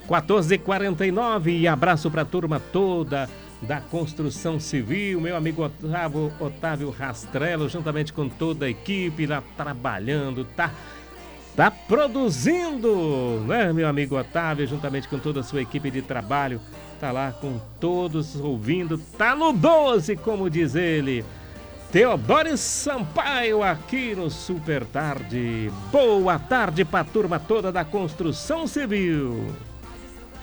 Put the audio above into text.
14h49 e abraço para a turma toda da construção civil, meu amigo Otávio Rastrello, juntamente com toda a equipe lá trabalhando, tá produzindo, né, meu amigo Otávio, juntamente com toda a sua equipe de trabalho, tá lá com todos ouvindo, tá no 12, como diz ele. Teodoro Sampaio aqui no Super Tarde. Boa tarde para a turma toda da construção civil.